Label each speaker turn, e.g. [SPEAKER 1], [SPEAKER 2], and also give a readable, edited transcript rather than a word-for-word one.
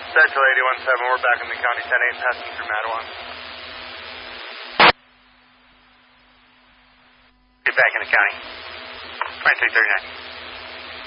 [SPEAKER 1] Central 817, we're back in the county 10-8, passing through Mattawan.
[SPEAKER 2] Get back in the county. 2339.